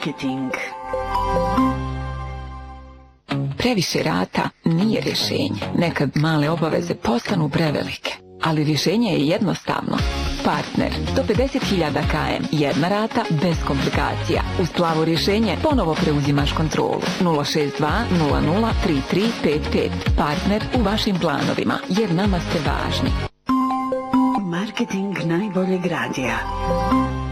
Marketing. Previše rata nije rješenje. Nekad male obaveze postanu prevelike. Ali rješenje je jednostavno. Partner. Do 50.000 km. Jedna rata bez komplikacija. Uz plavo rješenje ponovo preuzimaš kontrolu. 062 00 3355. Partner u vašim planovima. Jer nama ste važni. Marketing najboljeg radija.